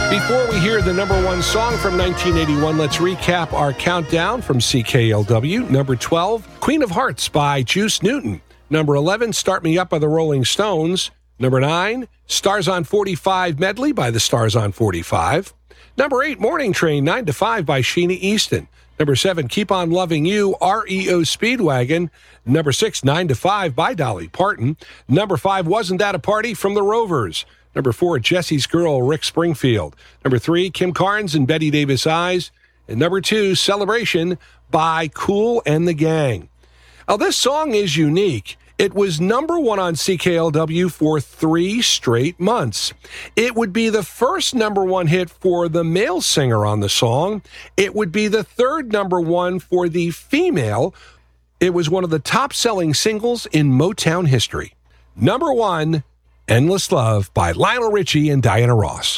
Before we hear the number one song from 1981, let's recap our countdown from CKLW. Number 12, Queen of Hearts by Juice Newton. Number 11, Start Me Up by the Rolling Stones. Number 9, Stars on 45 medley by the Stars on 45. Number 8, Morning Train 9 to 5 by Sheena Easton. Number 7, Keep on Loving You, REO Speedwagon. Number 6, 9 to 5 by Dolly Parton. Number 5, Wasn't That a Party from the Rovers. Number 4, Jesse's Girl, Rick Springfield. Number 3, Kim Carnes and Betty Davis Eyes. And number 2, Celebration by Kool and the Gang. Now, this song is unique. It was number one on CKLW for 3 straight months. It would be the first number one hit for the male singer on the song. It would be the third number one for the female. It was one of the top-selling singles in Motown history. Number 1, Endless Love by Lionel Richie and Diana Ross.